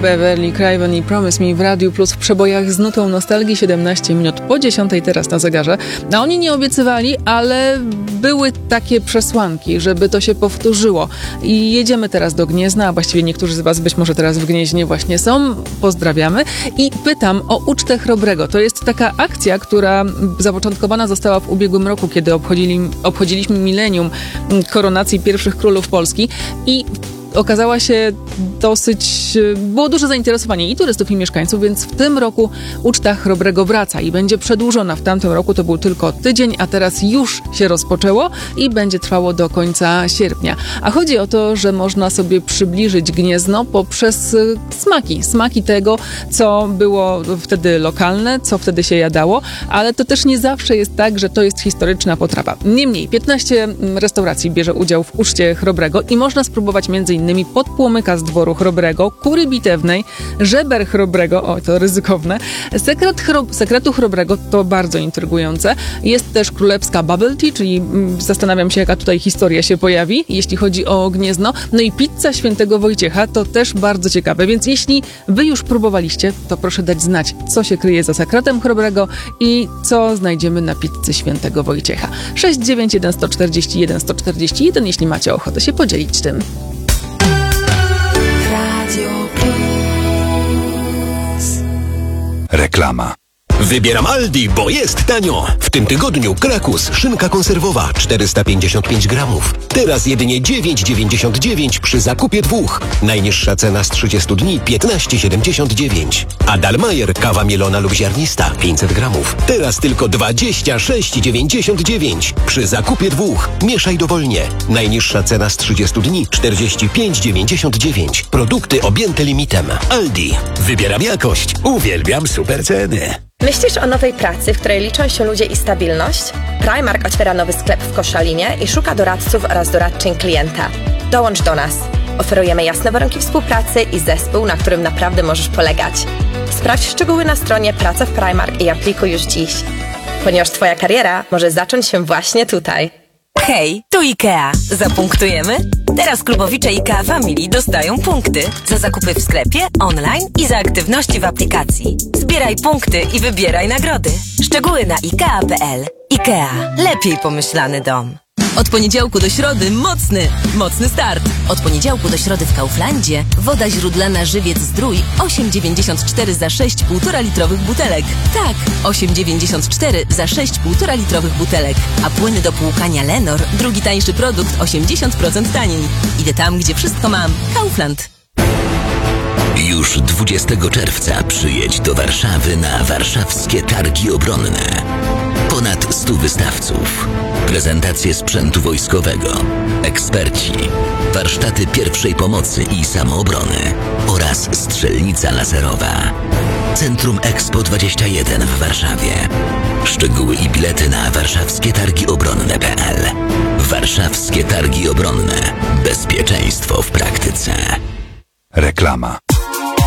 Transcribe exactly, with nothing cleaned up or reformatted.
Beverly Craven i Promise Me w Radiu Plus w przebojach z nutą nostalgii. Siedemnaście minut po dziesiątej teraz na zegarze. No oni nie obiecywali, ale były takie przesłanki, żeby to się powtórzyło. I jedziemy teraz do Gniezna, a właściwie niektórzy z was być może teraz w Gnieźnie właśnie są. Pozdrawiamy. I pytam o Ucztę Chrobrego. To jest taka akcja, która zapoczątkowana została w ubiegłym roku, kiedy obchodzili, obchodziliśmy milenium koronacji pierwszych królów Polski i okazała się dosyć... Było duże zainteresowanie i turystów, i mieszkańców, więc w tym roku Uczta Chrobrego wraca i będzie przedłużona. W tamtym roku to był tylko tydzień, a teraz już się rozpoczęło i będzie trwało do końca sierpnia. A chodzi o to, że można sobie przybliżyć Gniezno poprzez smaki. Smaki tego, co było wtedy lokalne, co wtedy się jadało, ale to też nie zawsze jest tak, że to jest historyczna potrawa. Niemniej, piętnaście restauracji bierze udział w Uczcie Chrobrego i można spróbować między innymi podpłomyka z dworu Chrobrego, kury bitewnej, żeber Chrobrego, o to ryzykowne, sekret chro- sekretu Chrobrego, to bardzo intrygujące. Jest też królewska bubble tea, czyli mm, zastanawiam się, jaka tutaj historia się pojawi, jeśli chodzi o Gniezno. No i pizza Świętego Wojciecha, to też bardzo ciekawe, więc jeśli wy już próbowaliście, to proszę dać znać, co się kryje za sekretem Chrobrego i co znajdziemy na pizzy Świętego Wojciecha. sześć dziewięć jeden sto czterdzieści jeden sto czterdzieści jeden, jeśli macie ochotę się podzielić tym. Reklama. Wybieram Aldi, bo jest tanio. W tym tygodniu Krakus, szynka konserwowa czterysta pięćdziesiąt pięć gramów. Teraz jedynie dziewięć dziewięćdziesiąt dziewięć przy zakupie dwóch. Najniższa cena z trzydziestu dni piętnaście siedemdziesiąt dziewięć. A Dalmajer kawa mielona lub ziarnista pięćset gramów. Teraz tylko dwadzieścia sześć dziewięćdziesiąt dziewięć przy zakupie dwóch. Mieszaj dowolnie. Najniższa cena z trzydziestu dni czterdzieści pięć dziewięćdziesiąt dziewięć. Produkty objęte limitem. Aldi. Wybieram jakość. Uwielbiam super ceny. Myślisz o nowej pracy, w której liczą się ludzie i stabilność? Primark otwiera nowy sklep w Koszalinie i szuka doradców oraz doradczyń klienta. Dołącz do nas. Oferujemy jasne warunki współpracy i zespół, na którym naprawdę możesz polegać. Sprawdź szczegóły na stronie Praca w Primark i aplikuj już dziś. Ponieważ twoja kariera może zacząć się właśnie tutaj. Hej, tu IKEA. Zapunktujemy? Teraz klubowicze IKEA Family dostają punkty za zakupy w sklepie, online i za aktywności w aplikacji. Zbieraj punkty i wybieraj nagrody. Szczegóły na ikea kropka p l. IKEA. Lepiej pomyślany dom. Od poniedziałku do środy mocny, mocny start. Od poniedziałku do środy w Kauflandzie woda źródlana Żywiec Zdrój osiem dziewięćdziesiąt cztery za sześć półtora litrowych butelek. Tak, osiem dziewięćdziesiąt cztery za sześć półtora litrowych butelek. A płyny do płukania Lenor, drugi tańszy produkt, osiemdziesiąt procent taniej. Idę tam, gdzie wszystko mam. Kaufland. Już dwudziestego czerwca przyjedź do Warszawy na warszawskie targi obronne. Ponad stu wystawców, prezentacje sprzętu wojskowego, eksperci, warsztaty pierwszej pomocy i samoobrony oraz strzelnica laserowa. Centrum Expo dwadzieścia jeden w Warszawie. Szczegóły i bilety na warszawskie targi obronne kropka p l. Warszawskie targi obronne. Bezpieczeństwo w praktyce. Reklama.